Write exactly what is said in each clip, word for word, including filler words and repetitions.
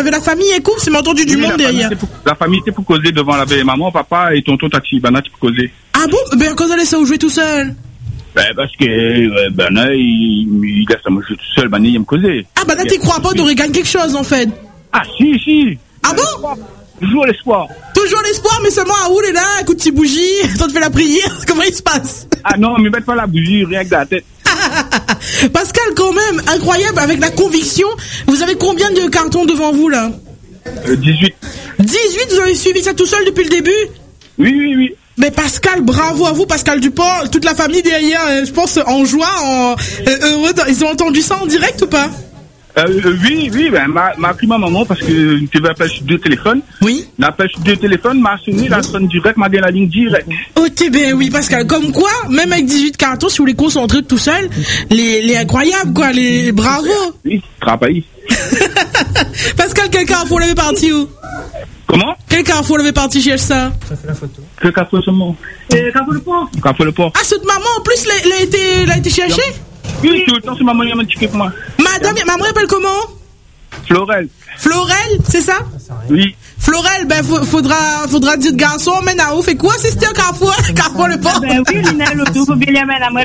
avec la famille et tout, c'est entendu du Oui, monde la derrière. famille, pour, la famille était pour causer devant la belle maman, papa et tonton Tati. Bana, tu peux causer. Ah bon? Ben, quand elle ça où jouer tout seul? Ben, parce que, euh, Bana, il, il laisse à me jouer tout seul, Bana, il me causer. Ah, Bana, t'y crois pas, t'aurais gagné quelque chose, en fait. Ah, si, si. Ah bon? Toujours l'espoir. Toujours l'espoir, mais seulement à où est là, un coup de petite bougie, toi tu fais la prière, comment il se passe? Ah non, mais mets pas la bougie, rien que dans la tête. Pascal, quand même, incroyable, avec la conviction. Vous avez combien de cartons devant vous, là? Euh, dix-huit. dix-huit, vous avez suivi ça tout seul depuis le début? Oui, oui, oui. Mais Pascal, bravo à vous, Pascal Dupont, toute la famille derrière, euh, je pense, en joie, en euh, heureux. Ils ont entendu ça en direct ou pas? Euh, euh, oui, oui, ben, m'a, m'a appris ma maman parce que tu veux appeler sur deux téléphones. Oui. L'appel sur deux téléphones m'a sonné, la sonne direct, m'a gagné la ligne directe. Ok, ben oui, Pascal. Comme quoi, même avec dix-huit cartons, si vous les concentrez tout seul, les, les incroyables, quoi, les bravo. Oui, travail. Pascal, quel carrefour l'avait parti où? Comment? Quel carrefour l'avait parti chez ça? Ça fait la photo. Que carrefour seulement? Euh, carrefour le port. Carrefour le port. Ah, cette maman, en plus, l'a, l'a été, l'a été cherchée? Oui, tout le temps, c'est maman qui m'a dit que moi. Madame, maman appelle comment? Florel. Florel, c'est ça? Oui. Florel, ben faudra, faudra dire garçon, mais na où fait quoi si c'était un carrefour, carrefour le port? Ben oui, Lina, l'auto, faut bien la moi.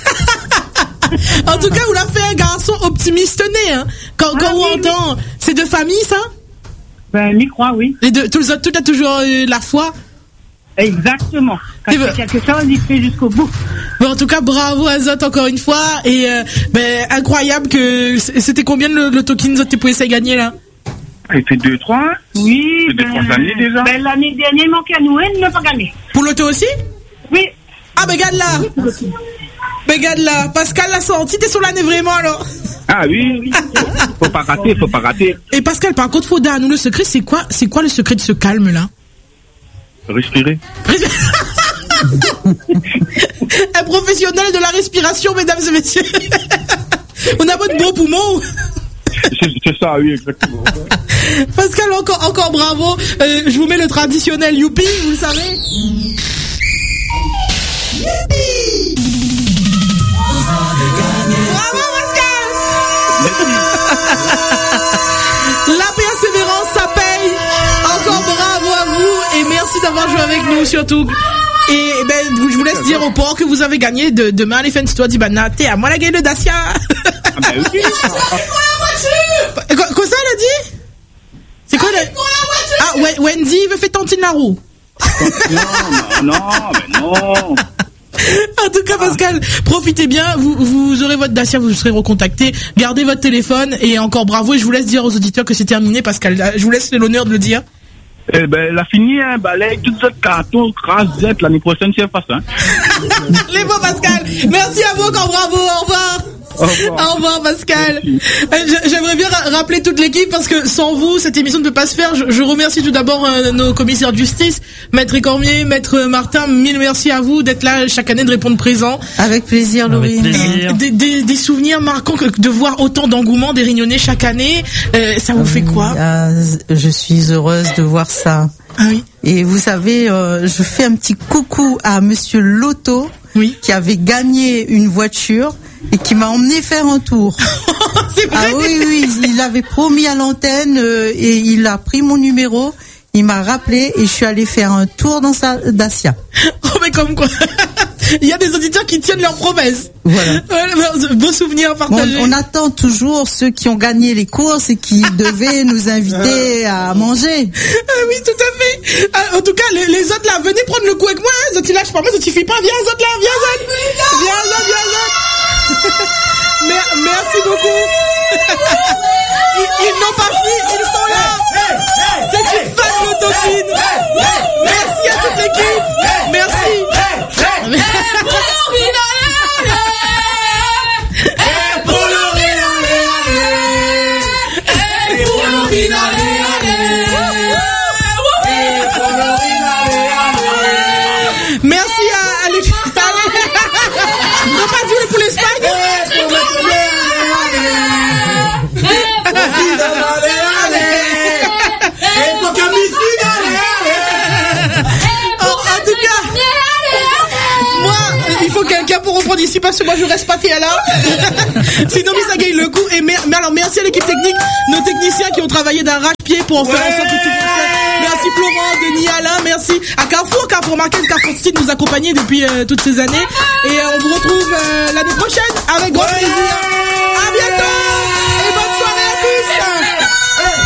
En tout cas, vous l'avez fait un garçon optimiste né, hein. Quand, quand ah, on oui, entend, oui. C'est de famille, ça? Ben, m'y crois, oui. Et de, tous les autres, tout a toujours eu la foi? Exactement. Quand il y a quelque chose, il fait jusqu'au bout. Bon, en tout cas, bravo à Zot encore une fois. Et euh, ben, incroyable que... C'était combien le, le token Zot tu pouvais essayer de gagner, là? Il fait deux, trois. Oui. C'est ben, deux, trois années déjà. Ben, l'année dernière, il manquait à nous, il n'a pas gagné. Pour l'auto aussi? Oui. Ah, ben, regarde là. Oui, ben, regarde là. Pascal l'a senti, t'es sur l'année vraiment, alors. Ah oui, faut pas rater, faut pas rater. Et Pascal, par contre, faut dire à nous le secret, c'est quoi, c'est quoi le secret de ce calme, là? Respirer. Un professionnel de la respiration, mesdames et messieurs. On a pas de bons poumons. C'est, c'est ça, oui, exactement. Pascal, encore, encore bravo. Euh, je vous mets le traditionnel youpi, vous le savez. Youpi! Bravo, Pascal! La persévérance, ça paye. Encore bravo à vous et merci d'avoir joué avec nous surtout. Et ben, je vous laisse dire au port que vous avez gagné de, demain les fans toi du Bana. T'es à moi la gagne de Dacia. Ah ben oui. Quoi, quoi ça elle a dit? C'est quoi le... Ah ouais, Wendy veut faire tantine la roue. Non, non, non, mais non. En tout cas, Pascal, profitez bien. Vous, vous aurez votre Dacia, vous serez recontacté. Gardez votre téléphone et encore bravo. Et je vous laisse dire aux auditeurs que c'est terminé, Pascal. Je vous laisse l'honneur de le dire. Eh ben, la fini, hein, bah, les toutes autres cartons, crasette, l'année prochaine, c'est pas ça. Les beaux, Pascal. Merci à vous, encore bravo. Au revoir. Au revoir, Au revoir Pascal. J'aimerais bien rappeler toute l'équipe parce que sans vous, cette émission ne peut pas se faire. Je, je remercie tout d'abord euh, nos commissaires de justice, Maître Cormier, Maître Martin. Mille merci à vous d'être là chaque année, de répondre présent. Avec plaisir, Laurie. Euh, des, des, des souvenirs marquants que de voir autant d'engouement des Réunionnais chaque année. Euh, ça vous fait quoi? Ah, je suis heureuse de voir ça. Ah oui. Et vous savez, euh, je fais un petit coucou à Monsieur Loto, oui, qui avait gagné une voiture et qui m'a emmené faire un tour. C'est vrai? Ah oui, oui, il avait promis à l'antenne euh, et il a pris mon numéro, il m'a rappelé et je suis allée faire un tour dans sa Dacia. Oh mais comme quoi. Il y a des auditeurs qui tiennent leurs promesses. Voilà. Beaux souvenirs partagés. Bon, on attend toujours ceux qui ont gagné les courses et qui devaient nous inviter à manger. Ah oui, tout à fait. Ah, en tout cas, les, les autres là, venez prendre le coup avec moi. Hein. Zot, il lâche pas moi, Zot, il fuit pas. Viens, Zot là, viens, Zot. Viens, Zot, viens, Zot. Mer- merci beaucoup. Ils, ils n'ont pas fui, ils sont là. C'est une fan d'autopine. Merci à toute l'équipe. Merci. Merci à, à l'équipe. On n'a pas joué pour l'Espagne. En tout cas, moi, il faut quelqu'un pour reprendre ici parce que moi je reste pas là. Sinon, ça gagne le coup. Et mais, mais alors, merci à l'équipe technique, nos techniciens. techniciens qui ont travaillé d'arrache-pied pour faire en sorte que tout fonctionne. Merci Florent, Denis, Alain, merci à Carrefour, Carrefour Market, Carrefour Style nous accompagner depuis euh, toutes ces années. Et euh, on vous retrouve euh, l'année prochaine avec grand plaisir.